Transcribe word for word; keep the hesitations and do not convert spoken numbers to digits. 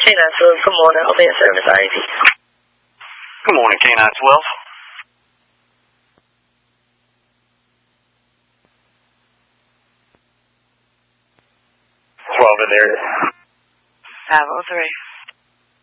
Canine twelve, good morning. I'll be in service, I A P. Good morning, Canine twelve. twelve in there. five oh three.